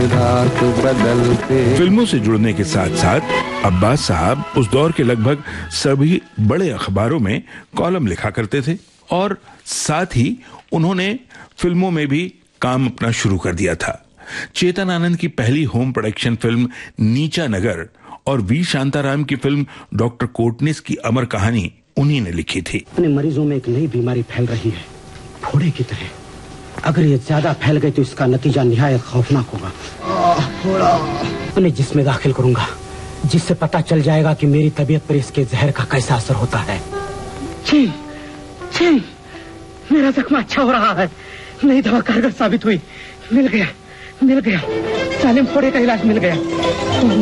रात बदलते। फिल्मों से जुड़ने के साथ साथ अब्बास साहब उस दौर के लगभग सभी बड़े अखबारों में कॉलम लिखा करते थे और साथ ही उन्होंने फिल्मों में भी काम अपना शुरू कर दिया था। चेतन आनंद की पहली होम प्रोडक्शन फिल्म नीचा नगर और वी शांताराम की फिल्म डॉक्टर कोटनिस की अमर कहानी उन्हीं ने लिखी थी। अपने मरीजों में एक नई बीमारी फैल रही है, फोड़े की तरह। अगर ये ज्यादा फैल गई तो इसका नतीजा निहायत खौफनाक होगा। अपने जिस्म में दाखिल करूंगा, जिससे पता चल जाएगा कि मेरी तबीयत पर इसके जहर का कैसा असर होता है। छी, छी, मेरा जख्म अच्छा हो रहा है। नई दवा कारगर साबित हुई। मिल गया, सालिम फोड़े का इलाज मिल गया।